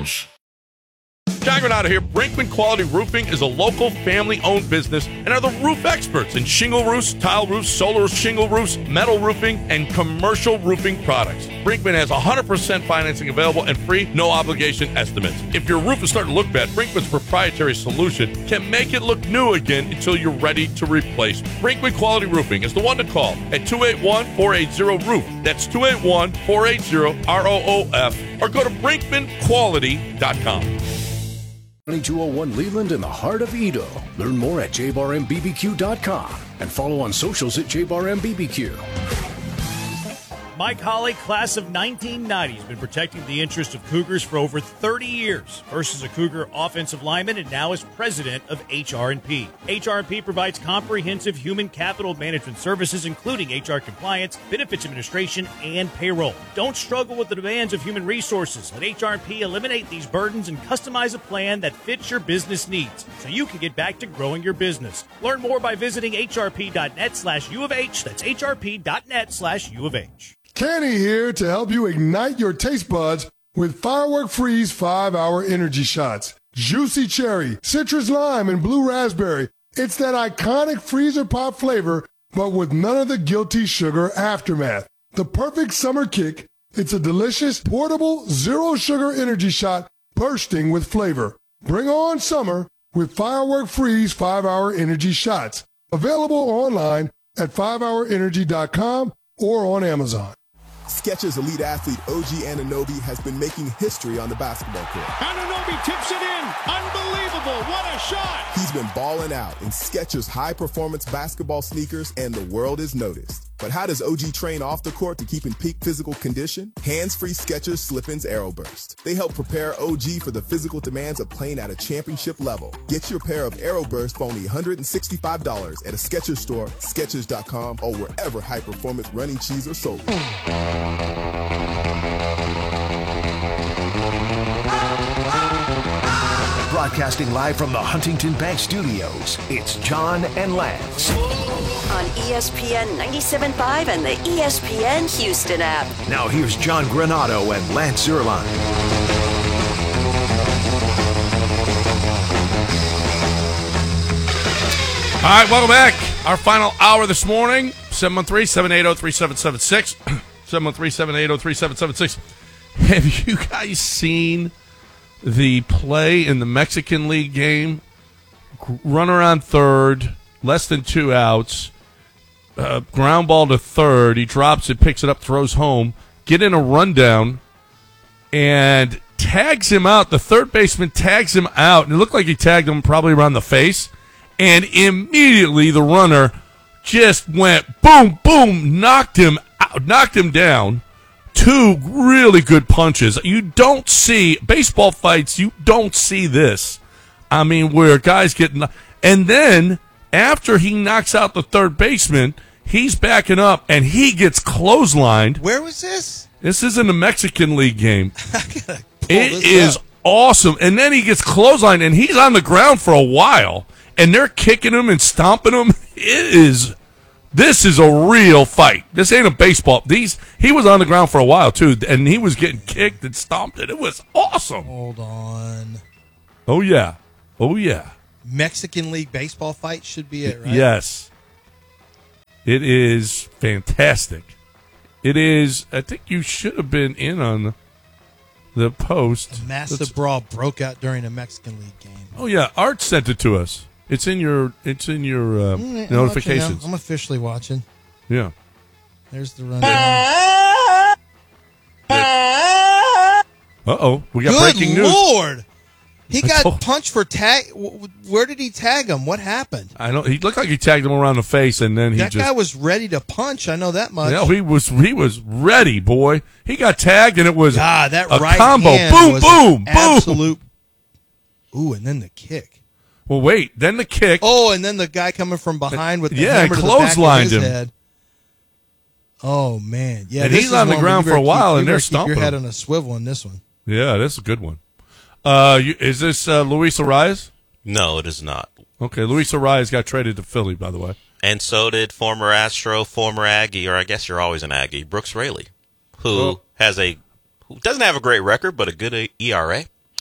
Exchange. John Granado here. Brinkman Quality Roofing is a local family-owned business and are the roof experts in shingle roofs, tile roofs, solar shingle roofs, metal roofing, and commercial roofing products. Brinkman has 100% financing available and free, no-obligation estimates. If your roof is starting to look bad, Brinkman's proprietary solution can make it look new again until you're ready to replace. Brinkman Quality Roofing is the one to call at 281-480-ROOF. That's 281-480-ROOF. Or go to brinkmanquality.com. 2201 Leland in the heart of Edo. Learn more at jbarmbbq.com and follow on socials at jbarmbbq. Mike Holly, class of 1990, has been protecting the interests of Cougars for over 30 years. First as a Cougar offensive lineman and now as president of HR&P. HR&P provides comprehensive human capital management services, including HR compliance, benefits administration, and payroll. Don't struggle with the demands of human resources. Let HR&P eliminate these burdens and customize a plan that fits your business needs so you can get back to growing your business. Learn more by visiting hrp.net/U of H. That's hrp.net/U of H. Kenny here to help you ignite your taste buds with Firework Freeze 5-Hour Energy Shots. Juicy cherry, citrus lime, and blue raspberry. It's that iconic freezer pop flavor, but with none of the guilty sugar aftermath. The perfect summer kick. It's a delicious, portable, zero-sugar energy shot bursting with flavor. Bring on summer with Firework Freeze 5-Hour Energy Shots. Available online at 5hourenergy.com or on Amazon. Skechers elite athlete OG Anunoby has been making history on the basketball court. Anunoby tips it in. Unbelievable. What a shot. He's been balling out in Skechers high-performance basketball sneakers, and the world is noticed. But how does OG train off the court to keep in peak physical condition? Hands-free Skechers Slip-ins Aeroburst. They help prepare OG for the physical demands of playing at a championship level. Get your pair of Aeroburst for only $165 at a Skechers store, Skechers.com, or wherever high-performance running shoes are sold. Broadcasting live from the Huntington Bank Studios, it's John and Lance. On ESPN 97.5 and the ESPN Houston app. Now here's John Granado and Lance Zierlein. All right, welcome back. Our final hour this morning, 713-780-3776. 713-780-3776. Have you guys seen the play in the Mexican League game? Runner on third, less than 2 outs, ground ball to third. He drops it, picks it up, throws home. Get in a rundown and tags him out. The third baseman tags him out, and it looked like he tagged him probably around the face. And immediately the runner just went boom, boom, knocked him out, knocked him down. 2 really good punches. You don't see baseball fights. You don't see this. I mean, where guys get, and then after he knocks out the third baseman, he's backing up and he gets clotheslined. Where was this? This is in the Mexican League game. It is awesome. And then he gets clotheslined and he's on the ground for a while, and they're kicking him and stomping him. This is a real fight. This ain't a baseball. He was on the ground for a while, too, and he was getting kicked and stomped, and it was awesome. Hold on. Oh, yeah. Oh, yeah. Mexican League baseball fight should be it, right? Yes. It is fantastic. It is. I think you should have been in on the post. A massive brawl broke out during a Mexican League game. Oh, yeah. Art sent it to us. It's in your notifications. I'm officially watching. Yeah. There's the run. Uh-oh. We got Good breaking news. Lord. He got punched for tag. Where did he tag him? What happened? I know. He looked like he tagged him around the face, and then that guy was ready to punch. I know that much. Yeah, he was ready, boy. He got tagged, and it was that a right combo. Hand Boom, was boom, boom. Absolute. Ooh, and then the kick. Well, wait. Then the kick. Oh, and then the guy coming from behind with the hammer to the back of clotheslined his him. head. Oh man, yeah. And he's on the ground for a while, and they're stomping your head him. on a swivel in this one. Yeah, this is a good one. Is this Luis Arias? No, it is not. Okay, Luis Arias got traded to Philly, by the way. And so did former Astro, former Aggie, or I guess you're always an Aggie, Brooks Raley, who doesn't have a great record, but a good ERA.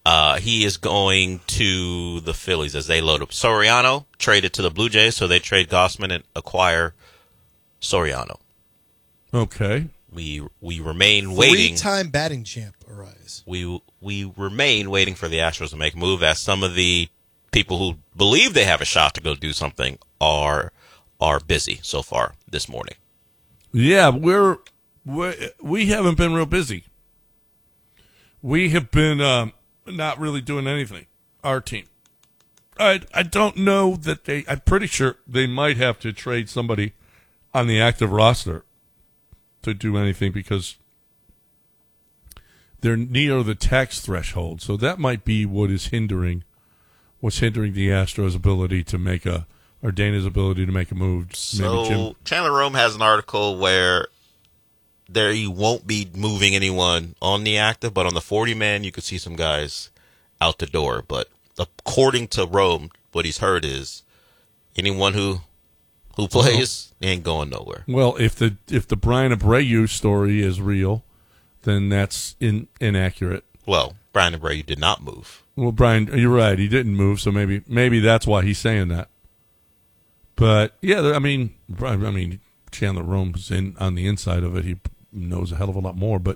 He is going to the Phillies as they load up. Soriano traded to the Blue Jays, so they trade Gossman and acquire Soriano. Okay. We remain waiting. 3-time batting champ Arise. We remain waiting for the Astros to make a move, as some of the people who believe they have a shot to go do something are busy so far this morning. Yeah, we haven't been real busy. We have been not really doing anything. Our team. I don't know that I'm pretty sure they might have to trade somebody on the active roster to do anything because they're near the tax threshold. So that might be what's hindering the Astros' ability to make or Dana's ability to make a move. So Chandler Rome has an article where he won't be moving anyone on the active, but on the 40-man, you could see some guys out the door. But according to Rome, what he's heard is anyone who plays ain't going nowhere. Well, if the Brian Abreu story is real, then that's inaccurate. Well, Brian Abreu did not move. Well, Brian, you're right. He didn't move, so maybe that's why he's saying that. But yeah, I mean, Chandler Rome's on the inside of it. He knows a hell of a lot more. But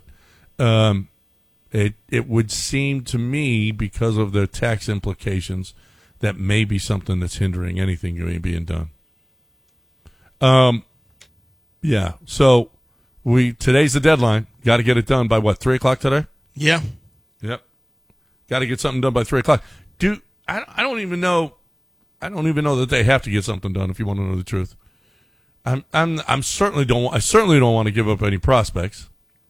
it would seem to me, because of the tax implications, that may be something that's hindering anything being done. Yeah. So today's the deadline. Got to get it done by what, 3:00 today? Yeah. Yep. Got to get something done by 3:00. I don't even know. I don't even know that they have to get something done. If you want to know the truth, I certainly don't want to give up any prospects.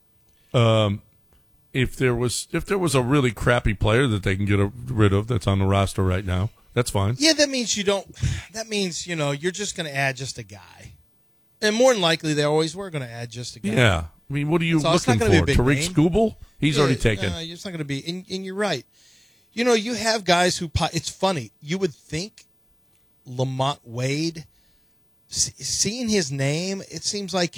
If there was a really crappy player that they can get rid of that's on the roster right now, that's fine. Yeah, that means you're just going to add just a guy, and more than likely they always were going to add just a guy. Yeah, I mean, what are you looking for? Tariq Skubal? He's already taken. It's not going to be, and you're right. You have guys who. It's funny. You would think Lamont Wade. Seeing his name, it seems like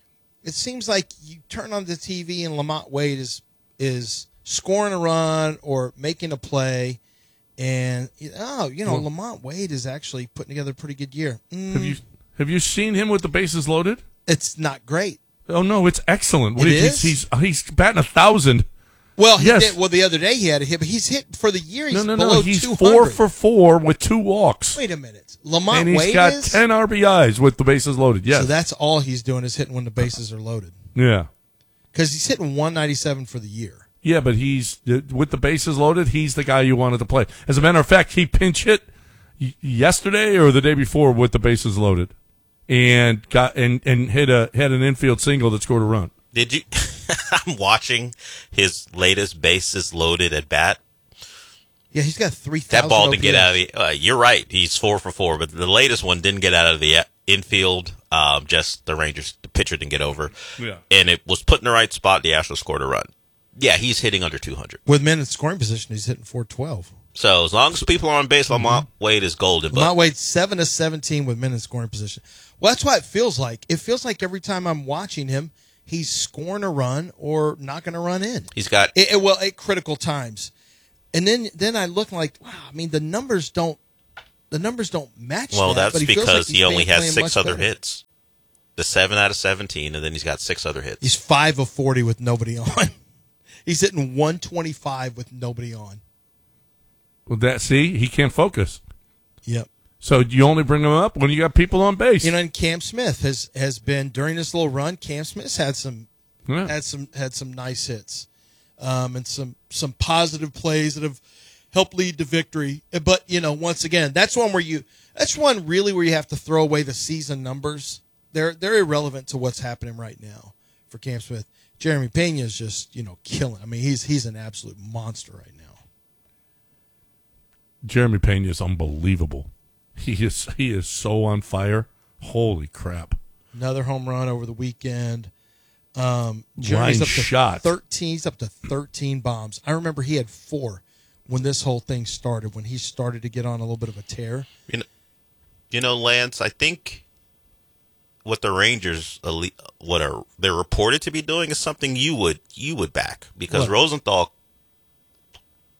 you turn on the TV and Lamont Wade is scoring a run or making a play, and Lamont Wade is actually putting together a pretty good year. Have you seen him with the bases loaded? It's not great. Oh no, it's excellent. He's batting 1,000. Well, yes. The other day he had a hit, but he's hit for the year. He's No. He's 200. 4 for 4 with 2 walks. Wait a minute, Lamont and he's Wade got is? 10 RBIs with the bases loaded. Yes. So that's all he's doing is hitting when the bases are loaded. Yeah. Because he's hitting 197 for the year. Yeah, but he's with the bases loaded. He's the guy you wanted to play. As a matter of fact, he pinch hit yesterday or the day before with the bases loaded, and hit an infield single that scored a run. Did you? I'm watching his latest bases loaded at bat. Yeah, he's got 3,000. That ball didn't OPS. get out of the. You're right. He's 4 for 4, but the latest one didn't get out of the infield. Just the pitcher didn't get over. Yeah, and it was put in the right spot. The Astros scored a run. Yeah, he's hitting under 200 with men in scoring position. He's hitting 412. So as long as people are on base, Lamont Wade is golden. Lamont Wade 7 of 17 with men in scoring position. Well, that's what it feels like. It feels like every time I'm watching him, he's scoring a run or knocking a run in. He's got at critical times, and then I look like, wow. I mean, the numbers don't match. Well, that, that's but because he only has playing 6 other better. hits. The 7 out of 17, and then he's got 6 other hits. He's 5 of 40 with nobody on. He's hitting 125 with nobody on. Well, he can't focus. Yep. So you only bring him up when you got people on base. And Cam Smith has been during this little run. Cam Smith's had some nice hits, and some positive plays that have helped lead to victory. But once again, that's one where you have to throw away the season numbers. They're irrelevant to what's happening right now for Cam Smith. Jeremy Pena is just killing. I mean, he's an absolute monster right now. Jeremy Pena is unbelievable. He is so on fire. Holy crap! Another home run over the weekend. Line Jeremy's up to shot. 13. He's up to 13 bombs. I remember he had 4 when this whole thing started. When he started to get on a little bit of a tear. Lance, I think what the Rangers they're reported to be doing is something you would back, because What? Rosenthal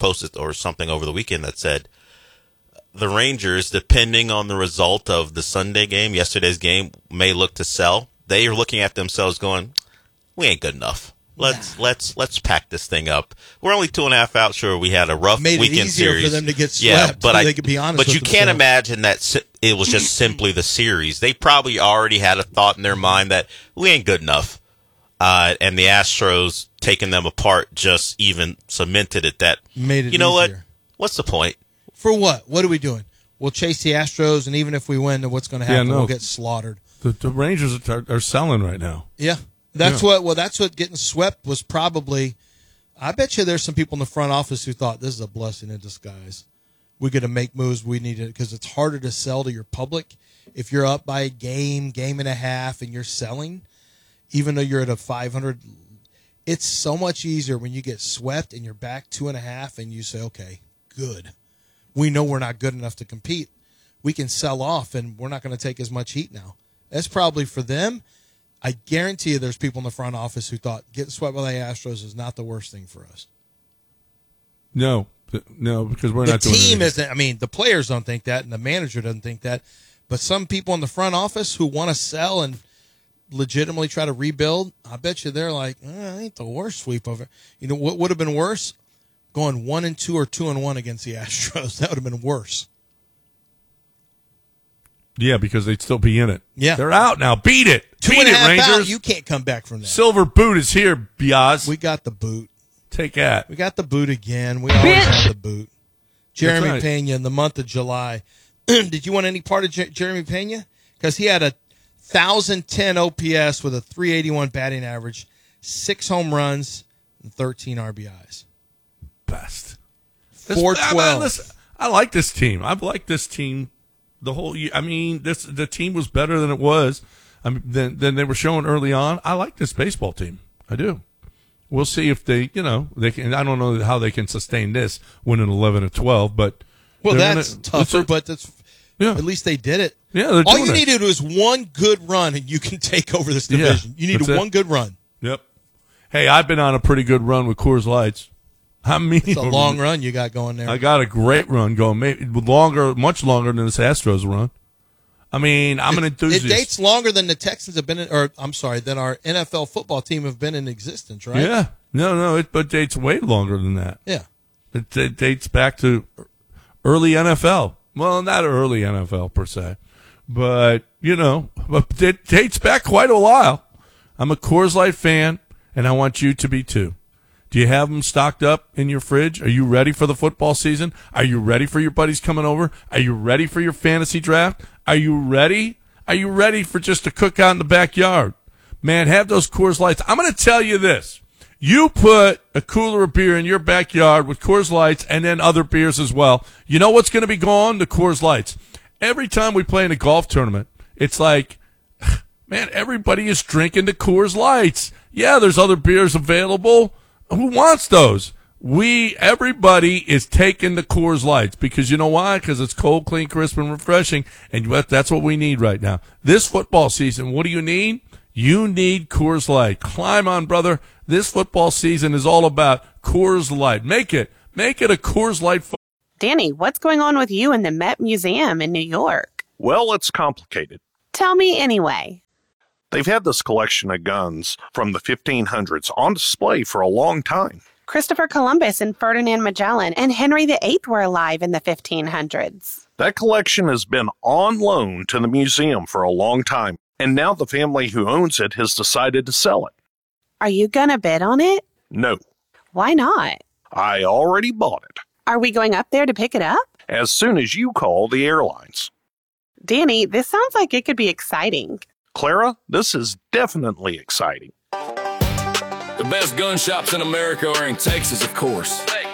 posted or something over the weekend that said the Rangers, depending on the result of the Sunday game, yesterday's game, may look to sell. They are looking at themselves going, we ain't good enough. Let's pack this thing up. We're only 2.5 out. Sure, we had a rough weekend series for them to get swept. But they could be honest. But you can't imagine that it was just simply the series. They probably already had a thought in their mind that we ain't good enough, and the Astros taking them apart just even cemented it. That made it. You know easier. what? What's the point? For what? What are we doing? We'll chase the Astros, and even if we win, then what's going to happen? We'll get slaughtered. The Rangers are selling right now. Yeah. That's what getting swept was probably. I bet you there's some people in the front office who thought this is a blessing in disguise. We got to make moves. We need it because it's harder to sell to your public if you're up by a game and a half, and you're selling, even though you're at a 500. It's so much easier when you get swept and you're back 2.5, and you say, "Okay, good. We know we're not good enough to compete. We can sell off, and we're not going to take as much heat now." That's probably for them. I guarantee you there's people in the front office who thought getting swept by the Astros is not the worst thing for us. No, because we're not doing it. The team isn't. I mean, the players don't think that, and the manager doesn't think that. But some people in the front office who want to sell and legitimately try to rebuild, I bet you they're like, ain't the worst sweep of it. You know what would have been worse? Going 1-2 or 2-1 against the Astros. That would have been worse. Yeah, because they'd still be in it. Yeah. They're out now. Beat it. Beat it, Rangers. Out, you can't come back from that. Silver boot is here, Biaz. We got the boot. Take that. We got the boot again. We always have the boot. Jeremy Pena in the month of July. Did you want any part of Jeremy Pena? Because he had a 1,010 OPS with a 381 batting average, 6 home runs, and 13 RBIs. Best. 412. I like this team. I've liked this team the whole year. I mean, the team was better than it was. Than they were showing early on. I like this baseball team. I do. We'll see if they can. I don't know how they can sustain this, winning 11-12. But that's tougher. But that's at least they did it. Yeah, all you need to do is one good run, and you can take over this division. You need one good run. Yep. Hey, I've been on a pretty good run with Coors Lights. It's a long run you got going there. I got a great run going, maybe much longer than this Astros run. I mean, I'm an enthusiast. It dates longer than the Texans have been, than our NFL football team have been in existence, right? Yeah. No, it dates way longer than that. Yeah. It dates back to early NFL. Well, not early NFL per se, but it dates back quite a while. I'm a Coors Light fan, and I want you to be too. Do you have them stocked up in your fridge? Are you ready for the football season? Are you ready for your buddies coming over? Are you ready for your fantasy draft? Are you ready? Are you ready for just a cookout in the backyard? Man, have those Coors Lights. I'm going to tell you this. You put a cooler of beer in your backyard with Coors Lights and then other beers as well. You know what's going to be gone? The Coors Lights. Every time we play in a golf tournament, it's like, man, everybody is drinking the Coors Lights. Yeah, there's other beers available. Who wants those? Everybody is taking the Coors Lights because you know why? Because it's cold, clean, crisp, and refreshing, and that's what we need right now. This football season, what do you need? You need Coors Light. Climb on, brother. This football season is all about Coors Light. Make it a Coors Light. Danny, what's going on with you and the Met Museum in New York? Well, it's complicated. Tell me anyway. They've had this collection of guns from the 1500s on display for a long time. Christopher Columbus and Ferdinand Magellan and Henry VIII were alive in the 1500s. That collection has been on loan to the museum for a long time, and now the family who owns it has decided to sell it. Are you gonna bid on it? No. Why not? I already bought it. Are we going up there to pick it up? As soon as you call the airlines. Danny, this sounds like it could be exciting. Clara, this is definitely exciting. The best gun shops in America are in Texas, of course.